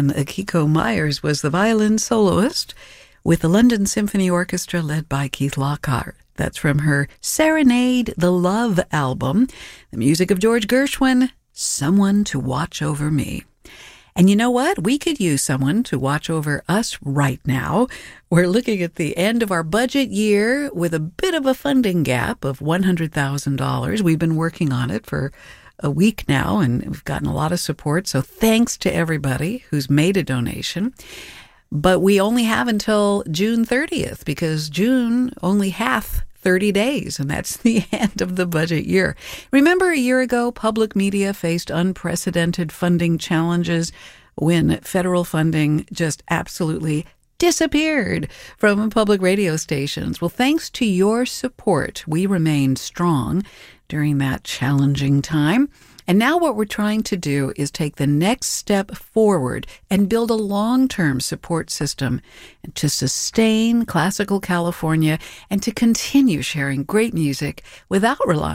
man. Akiko Myers was the violin soloist with the London Symphony Orchestra led by Keith Lockhart. That's from her Serenade the Love album. The music of George Gershwin, Someone to Watch Over Me. And you know what? We could use someone to watch over us right now. We're looking at the end of our budget year with a bit of a funding gap of $100,000. We've been working on it for a week now, and we've gotten a lot of support. So thanks to everybody who's made a donation. But we only have until June 30th because June only hath 30 days, and that's the end of the budget year. Remember a year ago, public media faced unprecedented funding challenges when federal funding just absolutely disappeared from public radio stations. Well, thanks to your support, we remained strong during that challenging time. And now what we're trying to do is take the next step forward and build a long-term support system to sustain classical California and to continue sharing great music without relying